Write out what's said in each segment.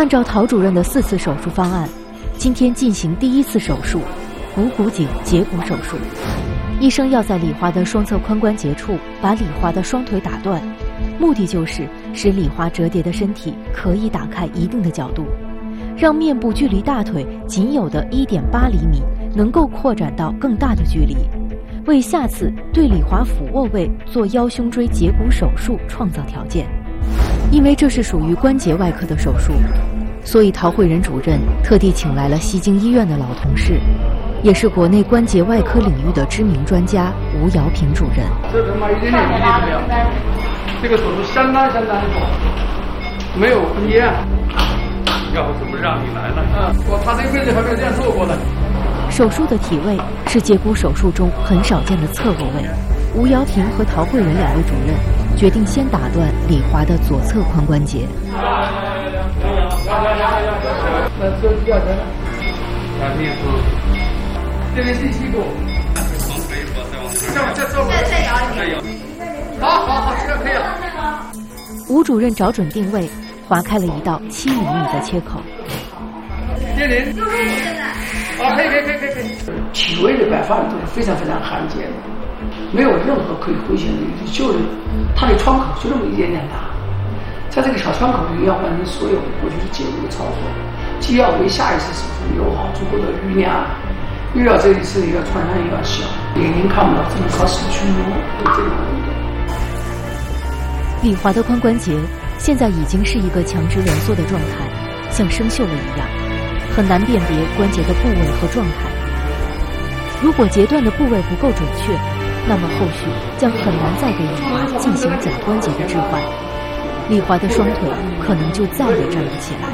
按照陶主任的4次手术方案，今天进行第1次手术——股骨颈截骨手术。医生要在李华的双侧髋关节处把李华的双腿打断，目的就是使李华折叠的身体可以打开一定的角度，让面部距离大腿仅有的1.8厘米能够扩展到更大的距离，为下次对李华俯卧位做腰胸椎截骨手术创造条件。因为这是属于关节外科的手术，所以陶慧仁主任特地请来了西京医院的老同事，也是国内关节外科领域的知名专家吴瑶平主任。 这他妈一点点问题都没有，这个手术相当的好，没有分裂。 要不怎么让你来呢？ 他这辈子还没有这样做过的。 手术的体位是截骨手术中很少见的侧卧位。吴瑶平和陶慧仁2位主任决定先打断李华的左侧髋关节。 那这第2层呢？这边是膝骨。再摇一点。好，这可以了。 吴主任找准定位，划开了一道7厘米的切口。 接连。可以。体位的摆放都是非常罕见的，没有任何可以回旋的余地，就是它的窗口就这么一点点大，在这个小窗口里要完成所有过去的截骨的操作，既要为下一次手术留好足够的余量，又要这一次的创伤也要小，眼睛看不到，只能靠手去摸，就这样的一个。 李华的髋关节现在已经是一个强直挛缩的状态，像生锈了一样，很难辨别关节的部位和状态。如果截断的部位不够准确，那么后续将很难再给李华进行假关节的置换，李华的双腿可能就再也站不起来。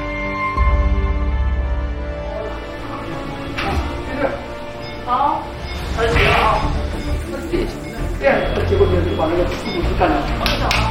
好，开始了啊！这样，结果就把那个腹部干掉。